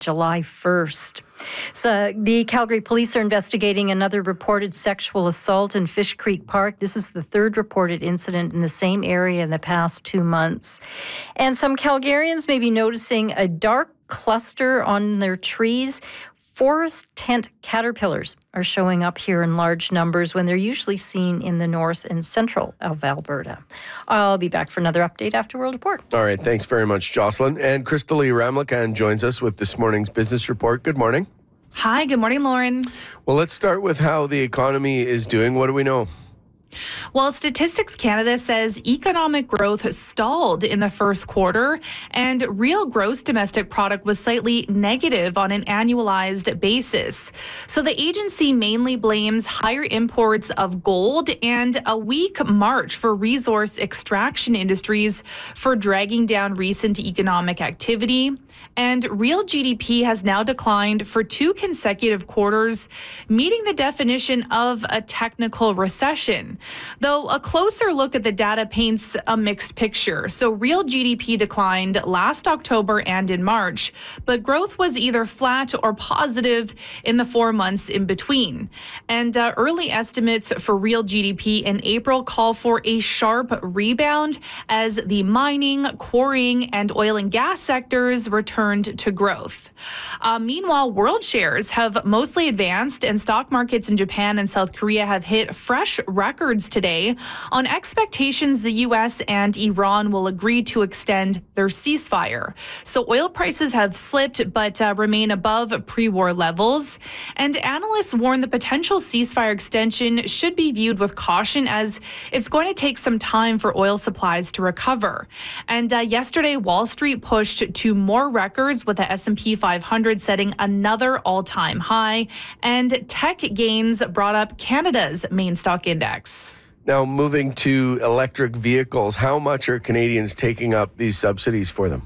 July 1st. So the Calgary police are investigating another reported sexual assault in Fish Creek Park. This is the third reported incident in the same area in the past 2 months. And some Calgarians may be noticing a dark cluster on their trees. Forest tent caterpillars are showing up here in large numbers when they're usually seen in the north and central of Alberta. I'll be back for another update after World Report. All right, thanks very much, Jocelyn. And Crystal Lee Ramlakan joins us with this morning's business report. Good morning. Hi, good morning, Lauren. Well, let's start with how the economy is doing. What do we know? Well, Statistics Canada says economic growth stalled in the first quarter, and real gross domestic product was slightly negative on an annualized basis. So the agency mainly blames higher imports of gold and a weak March for resource extraction industries for dragging down recent economic activity. And real GDP has now declined for 2 consecutive quarters, meeting the definition of a technical recession. Though a closer look at the data paints a mixed picture. So real GDP declined last October and in March, but growth was either flat or positive in the 4 months in between. And early estimates for real GDP in April call for a sharp rebound as the mining, quarrying, and oil and gas sectors returned to growth. Meanwhile, world shares have mostly advanced, and stock markets in Japan and South Korea have hit fresh records today on expectations the U.S. and Iran will agree to extend their ceasefire. So oil prices have slipped but remain above pre-war levels. And analysts warn the potential ceasefire extension should be viewed with caution as it's going to take some time for oil supplies to recover. And yesterday, Wall Street pushed to more records with the S&P 500 setting another all-time high. And tech gains brought up Canada's main stock index. Now, moving to electric vehicles, how much are Canadians taking up these subsidies for them?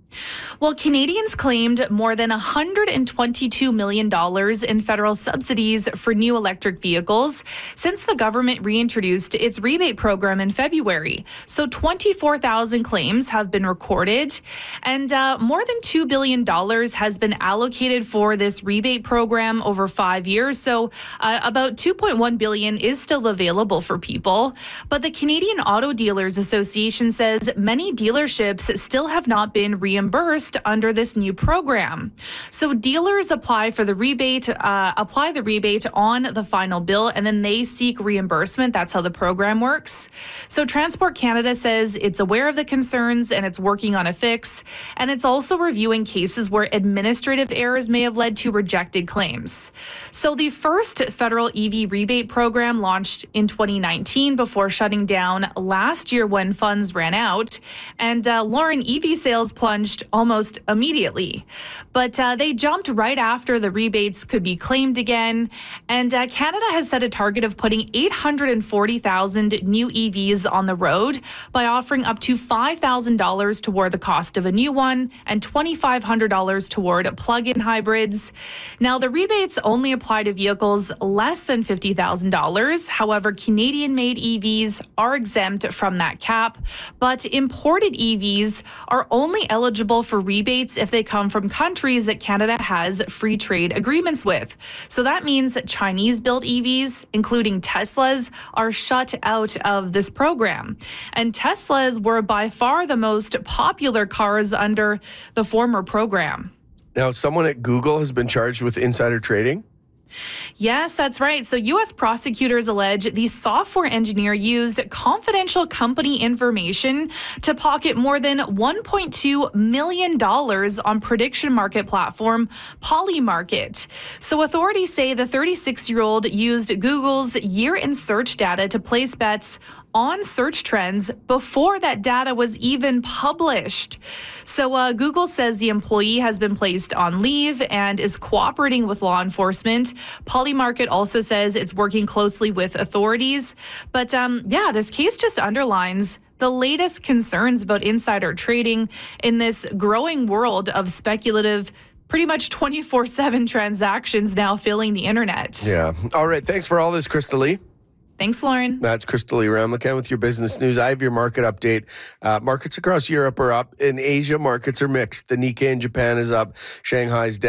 Well, Canadians claimed more than $122 million in federal subsidies for new electric vehicles since the government reintroduced its rebate program in February. So 24,000 claims have been recorded, and more than $2 billion has been allocated for this rebate program over 5 years. So about $2.1 billion is still available for people. But the Canadian Auto Dealers Association says many dealerships still have not been reimbursed under this new program. So dealers apply the rebate on the final bill, and then they seek reimbursement. That's how the program works. So Transport Canada says it's aware of the concerns and it's working on a fix, and it's also reviewing cases where administrative errors may have led to rejected claims. So the first federal EV rebate program launched in 2019 before shutting down last year when funds ran out, and Lauren, EV sales plunged almost immediately. But they jumped right after the rebates could be claimed again. And Canada has set a target of putting 840,000 new EVs on the road by offering up to $5,000 toward the cost of a new one and $2,500 toward plug-in hybrids. Now, the rebates only apply to vehicles less than $50,000. However, Canadian-made EVs are exempt from that cap, but imported EVs are only eligible for rebates if they come from countries that Canada has free trade agreements with. So that means that Chinese-built EVs, including Teslas, are shut out of this program. And Teslas were by far the most popular cars under the former program. Now, someone at Google has been charged with insider trading? Yes, that's right. So U.S. prosecutors allege the software engineer used confidential company information to pocket more than $1.2 million on prediction market platform Polymarket. So authorities say the 36-year-old used Google's year-end search data to place bets on search trends before that data was even published. So Google says the employee has been placed on leave and is cooperating with law enforcement. Polymarket also says it's working closely with authorities. But this case just underlines the latest concerns about insider trading in this growing world of speculative, pretty much 24/7 transactions now filling the internet. Yeah. All right. Thanks for all this, Crystal Lee. Thanks, Lauren. That's Crystal Lee Ramlakan with your business news. I have your market update. Markets across Europe are up. In Asia, markets are mixed. The Nikkei in Japan is up. Shanghai's down.